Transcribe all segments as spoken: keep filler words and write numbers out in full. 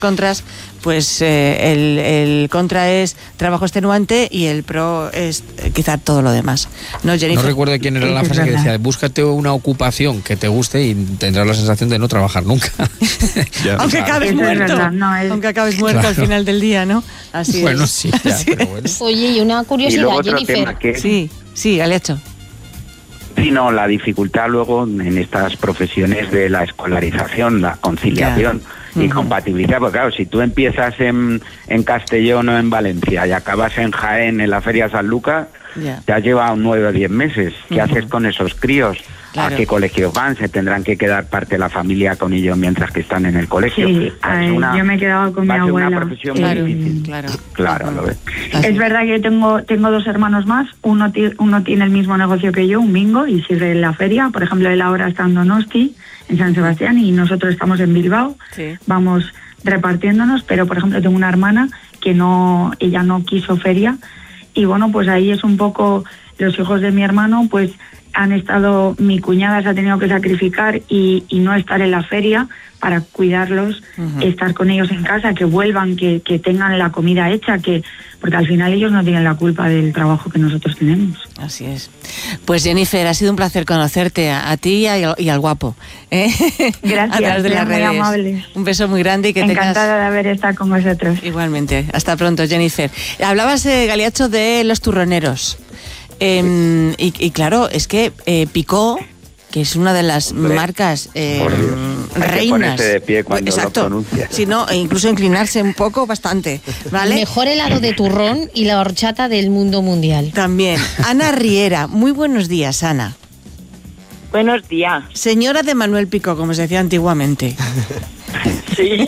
contras, pues eh, el, el contra es trabajo extenuante y el pro es eh, quizá todo lo demás. ¿No, Jennifer? No recuerdo quién era la frase que decía, búscate una ocupación que te guste y tendrás la sensación de no trabajar nunca. Ya, aunque acabes muerto, no, es... aunque acabes muerto claro. al final del día, ¿no? Así bueno, es. sí, ya, sí pero bueno. Oye, y una curiosidad, y otro Jennifer. Tema que... Sí, sí, Alecho. Sino la dificultad luego en estas profesiones de la escolarización, la conciliación claro. y uh-huh. compatibilidad, porque claro, si tú empiezas en, en Castellón o en Valencia y acabas en Jaén, en la Feria San Lucas, yeah. te has llevado nueve o diez meses. ¿Qué uh-huh. haces con esos críos? Claro. ¿A qué colegios van? ¿Se tendrán que quedar parte de la familia con ellos mientras que están en el colegio? Sí, ay, una, yo me he quedado con mi abuela. Una profesión claro, muy difícil. Claro, claro, lo ves. Es verdad que yo tengo tengo dos hermanos más. Uno, t- uno tiene el mismo negocio que yo, un bingo, y sigue en la feria. Por ejemplo, él ahora está en Donosti, en San Sebastián, y nosotros estamos en Bilbao. Sí. Vamos repartiéndonos, pero por ejemplo tengo una hermana que no, ella no quiso feria, y bueno, pues ahí es un poco los hijos de mi hermano, pues han estado, mi cuñada se ha tenido que sacrificar y, y no estar en la feria para cuidarlos, uh-huh. estar con ellos en casa, que vuelvan, que, que tengan la comida hecha, que porque al final ellos no tienen la culpa del trabajo que nosotros tenemos. Así es. Pues Jennifer, ha sido un placer conocerte a, a ti y, a, y al guapo. ¿eh? Gracias, a través de las redes. Muy amable. Un beso muy grande y que encantada tengas... de haber estado con vosotros. Igualmente. Hasta pronto, Jennifer. Hablabas, eh, Galiacho, de los turroneros. Eh, y, y claro, es que eh, Picó, que es una de las Hombre, marcas eh, reinas. De pie cuando exacto. Lo si no, e incluso inclinarse un poco, bastante. ¿Vale? Mejor helado de turrón y la horchata del mundo mundial. También. Ana Riera, muy buenos días, Ana. Buenos días. Señora de Manuel Picó, como se decía antiguamente. Sí.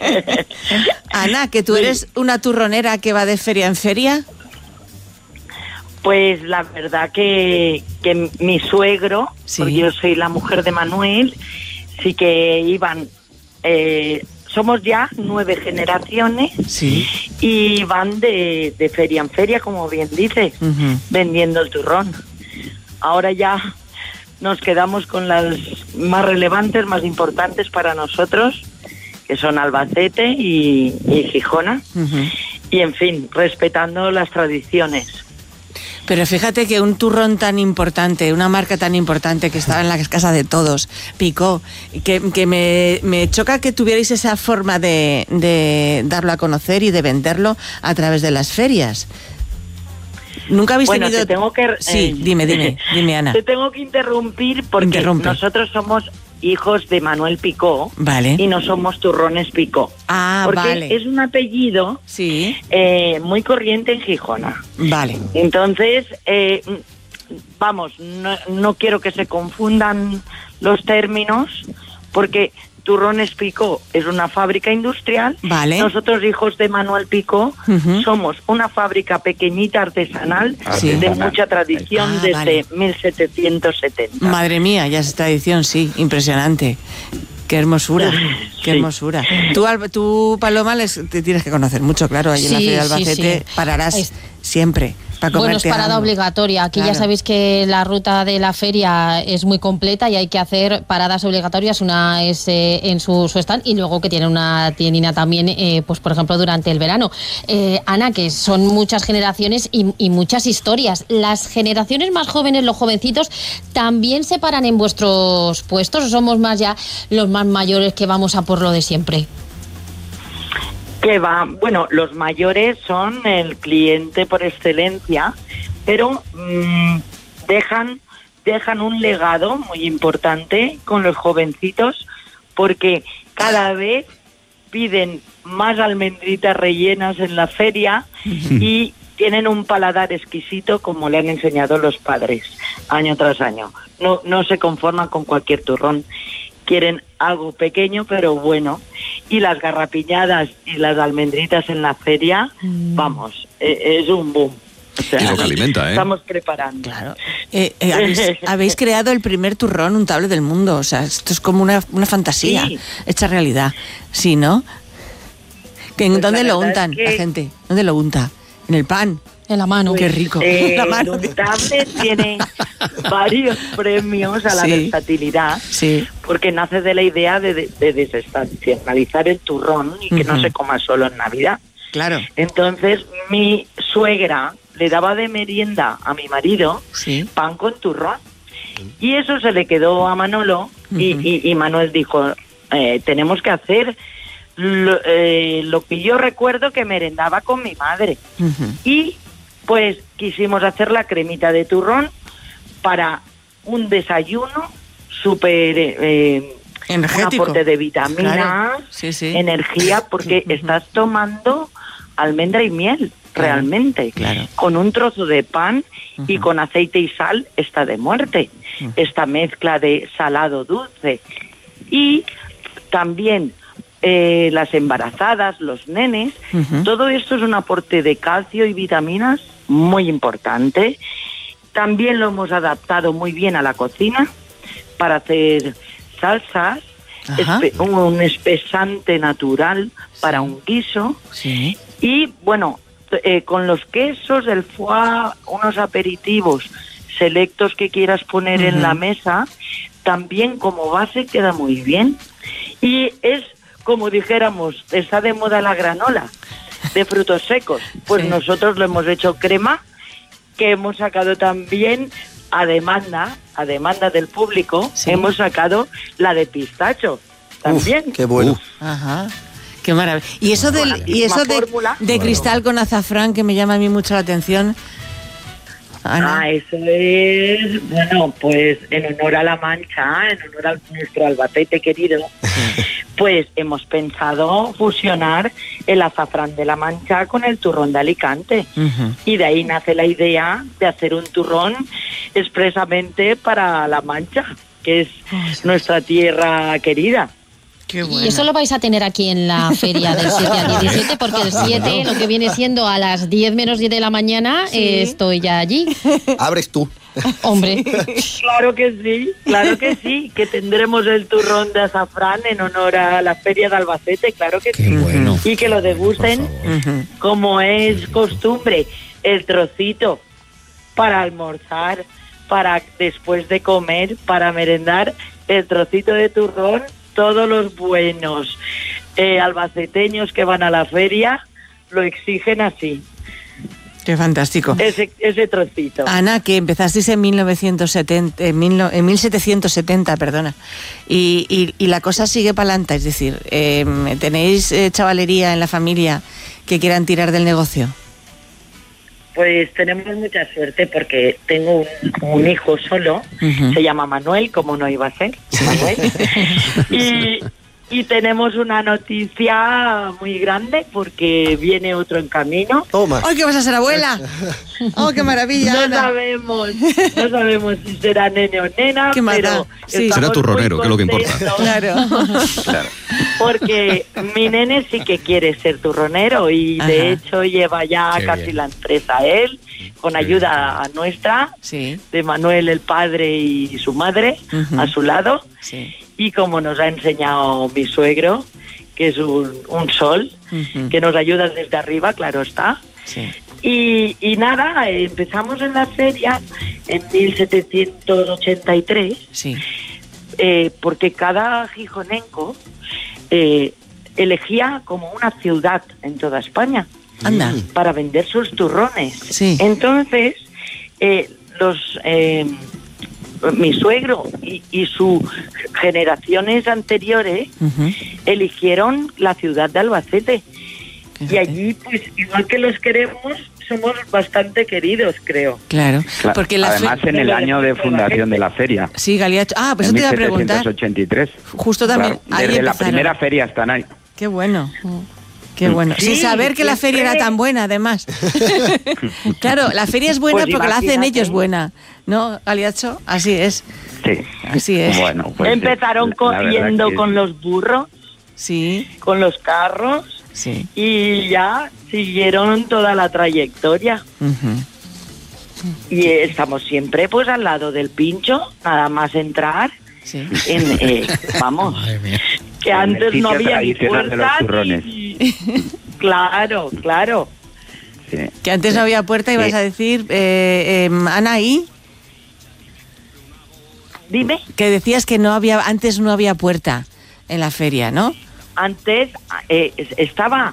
Ana, que tú eres una turronera que va de feria en feria. Pues la verdad que, que mi suegro, sí. porque yo soy la mujer de Manuel, sí que iban, eh, somos ya nueve generaciones sí. y van de, de feria en feria, como bien dices, uh-huh. vendiendo el turrón. Ahora ya nos quedamos con las más relevantes, más importantes para nosotros, que son Albacete y, y Gijona, uh-huh. y en fin, respetando las tradiciones. Pero fíjate que un turrón tan importante, una marca tan importante que estaba en la casa de todos, Picó, que, que me, me choca que tuvierais esa forma de, de darlo a conocer y de venderlo a través de las ferias. Nunca habéis bueno, tenido... Te tengo que... Sí, eh, dime, dime, dime, Ana. Te tengo que interrumpir porque Interrumpe. nosotros somos hijos de Manuel Picó, vale. y no somos turrones Picó. Ah, porque vale. es un apellido sí. eh, muy corriente en Gijona. Vale. Entonces, eh, vamos, no, no quiero que se confundan los términos, porque Turrones Picó es una fábrica industrial. Vale. Nosotros, hijos de Manuel Picó, uh-huh. somos una fábrica pequeñita artesanal sí. de mucha tradición ah, desde vale. mil setecientos setenta. Madre mía, ya es tradición, sí, impresionante. Qué hermosura, qué sí. hermosura. Tú, tú, Paloma, les, te tienes que conocer mucho, claro, allí sí, en la Feria de Albacete sí, sí. pararás es... siempre. Bueno, es parada algo. obligatoria. Aquí claro. ya sabéis que la ruta de la feria es muy completa y hay que hacer paradas obligatorias. Una es eh, en su, su stand y luego que tiene una tiendina también, eh, pues por ejemplo, durante el verano. Eh, Ana, que son muchas generaciones y, y muchas historias. ¿Las generaciones más jóvenes, los jovencitos, también se paran en vuestros puestos o somos más ya los más mayores que vamos a por lo de siempre? Que va, bueno, los mayores son el cliente por excelencia, pero mmm, dejan, dejan un legado muy importante con los jovencitos, porque cada vez piden más almendritas rellenas en la feria y tienen un paladar exquisito como le han enseñado los padres año tras año. No, no se conforman con cualquier turrón. Quieren algo pequeño pero bueno, y las garrapiñadas y las almendritas en la feria, mm. vamos, eh, es un boom. O sea, y lo que alimenta, ¿eh? Estamos preparando. Claro. Eh, eh, habéis, habéis creado el primer turrón untable del mundo, o sea, esto es como una, una fantasía sí. hecha realidad, ¿sí, no? ¿En pues ¿Dónde lo untan es que... la gente? ¿Dónde lo unta? ¿En el pan? En la mano. Pues, qué rico. Eh, la mano. Un tablet tiene varios premios a la sí. versatilidad, sí. porque nace de la idea de, de, de desestacionalizar el turrón y que uh-huh. no se coma solo en Navidad. Claro. Entonces, mi suegra le daba de merienda a mi marido sí. pan con turrón. Y eso se le quedó a Manolo uh-huh. y, y, y Manuel dijo, eh, tenemos que hacer lo, eh, lo que yo recuerdo que merendaba con mi madre. Uh-huh. Y pues quisimos hacer la cremita de turrón para un desayuno súper eh, energético, un aporte de vitaminas, claro. sí, sí. energía, porque uh-huh. estás tomando almendra y miel, claro. realmente. Claro. Con un trozo de pan uh-huh. y con aceite y sal está de muerte. Uh-huh. Esta mezcla de salado dulce. Y también eh, las embarazadas, los nenes, uh-huh. todo esto es un aporte de calcio y vitaminas muy importante. También lo hemos adaptado muy bien a la cocina para hacer salsas, espe- un espesante natural sí. para un guiso. Sí. Y bueno, eh, con los quesos, el foie, unos aperitivos selectos que quieras poner uh-huh. en la mesa, también como base queda muy bien. Y es como dijéramos, está de moda la granola de frutos secos. Pues sí. nosotros lo hemos hecho crema, que hemos sacado también a demanda, a demanda del público, sí. hemos sacado la de pistacho también. Uf, qué bueno. Uf. Ajá. Qué maravilla. Y eso del y eso de, fórmula, de cristal con azafrán que me llama a mí mucho la atención. Ana. Ah, eso es, bueno, pues en honor a La Mancha, en honor a nuestro Albacete querido, pues hemos pensado fusionar el azafrán de La Mancha con el turrón de Alicante. Uh-huh. Y de ahí nace la idea de hacer un turrón expresamente para La Mancha, que es nuestra tierra querida. Qué bueno. Y eso lo vais a tener aquí en la feria del siete al diecisiete, porque el siete, lo que viene siendo a las diez menos diez de la mañana, ¿sí? eh, estoy ya allí. Abres tú. Hombre. Claro que sí, claro que sí, que tendremos el turrón de azafrán en honor a la feria de Albacete, claro que Qué sí. Bueno. Y que lo degusten como es costumbre, el trocito para almorzar, para después de comer, para merendar, el trocito de turrón. Todos los buenos eh, albaceteños que van a la feria lo exigen así. Qué fantástico. Ese, ese trocito. Ana, que empezasteis en mil novecientos setenta, en, mil, en mil setecientos setenta, perdona, y, y, y la cosa sigue para adelante, es decir, eh, ¿tenéis eh, chavalería en la familia que quieran tirar del negocio? Pues tenemos mucha suerte porque tengo un, un hijo solo, uh-huh. se llama Manuel, como no iba a ser, Manuel, y, y tenemos una noticia muy grande porque viene otro en camino. Toma. ¡Ay, que vas a ser abuela! ¡Oh, qué maravilla! No Ana. sabemos, no sabemos si será nene o nena, pero sí. será turronero, que es lo que importa. Claro. Claro. Porque mi nene sí que quiere ser turronero y Ajá. de hecho lleva ya Qué casi bien. la empresa él, con Qué ayuda bien. nuestra, sí. de Manuel el padre y su madre uh-huh. a su lado. Sí. Y como nos ha enseñado mi suegro, que es un, un sol, uh-huh. que nos ayuda desde arriba, claro está. Sí. Y, y nada, empezamos en la feria en mil setecientos ochenta y tres, sí. eh, porque cada gijonenco eh, elegía como una ciudad en toda España Anda. para vender sus turrones. Sí. Entonces, eh, los eh, mi suegro y, y sus generaciones anteriores uh-huh. eligieron la ciudad de Albacete. Fíjate. Y allí, pues, igual que los queremos, somos bastante queridos, creo. Claro, porque la además fe- en el año de fundación de la feria. Sí, Galiacho. Ah, pues eso te iba a preguntar. En mil setecientos ochenta y tres. Justo también. Claro, desde la primera feria están ahí. Qué bueno. Qué bueno. Sí, Sin saber que la feria era tan buena, además. Claro, la feria es buena pues porque la hacen ellos buena. ¿No, Galiacho? Así es. Sí. Así es. Bueno, pues empezaron es, corriendo que... con los burros. Sí. Con los carros. Sí. Y ya siguieron toda la trayectoria. Uh-huh. Y eh, estamos siempre pues al lado del pincho, nada más entrar. Sí. En, eh, vamos, que en antes no había ni puerta ni... Claro, claro. Sí. Que antes no había puerta y vas a decir, eh, eh, Ana, ¿y? Dime. Que decías que no había, antes no había puerta en la feria, ¿no? Antes eh, estaba